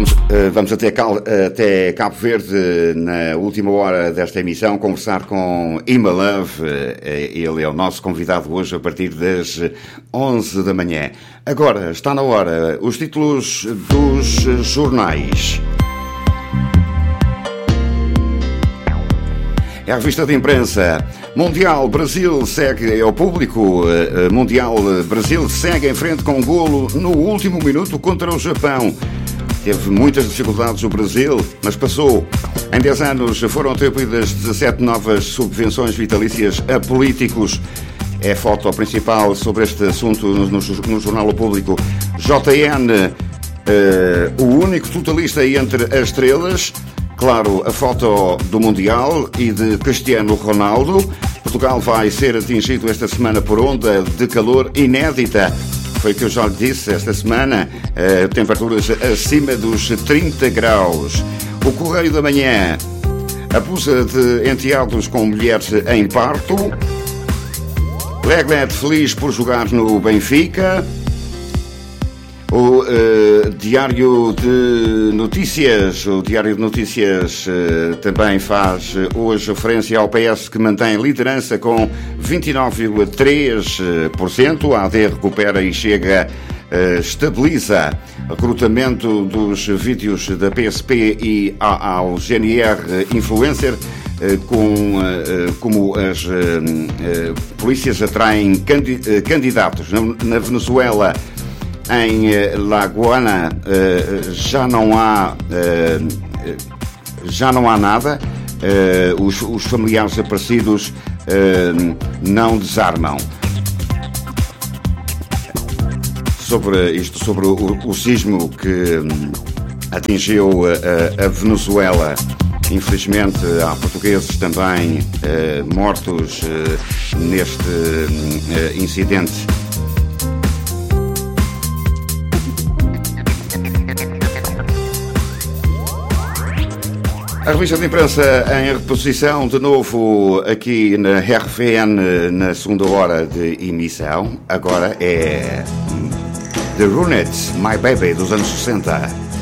Vamos até Cabo Verde na última hora desta emissão conversar com Ima Love. Ele é o nosso convidado hoje a partir das 11 da manhã. Agora está na hora os títulos dos jornais. É a revista de imprensa. Mundial Brasil segue ao público. Mundial Brasil segue em frente com um golo no último minuto contra o Japão. Teve muitas dificuldades o Brasil, mas passou. Em 10 anos foram atribuídas 17 novas subvenções vitalícias a políticos. É a foto principal sobre este assunto no Jornal O Público. JN, o único totalista entre as estrelas. Claro, a foto do Mundial e de Cristiano Ronaldo. Portugal vai ser atingido esta semana por onda de calor inédita. Foi o que eu já lhe disse esta semana. Temperaturas acima dos 30 graus. O Correio da Manhã acusa de enteados com mulheres em parto. Leglet feliz por jogar no Benfica. O Diário de Notícias também faz hoje referência ao PS que mantém liderança com 29,3%. A AD recupera e chega, estabiliza recrutamento dos vídeos da PSP e ao GNR Influencer, como as polícias atraem candidatos. Na Venezuela, em Lagoana, já não há nada. Os familiares desaparecidos não desarmam. Sobre o sismo que atingiu a Venezuela, infelizmente há portugueses também mortos neste incidente. A revista de imprensa em reposição, de novo aqui na RFN, na segunda hora de emissão. Agora é The Ronettes, My Baby, dos anos 60.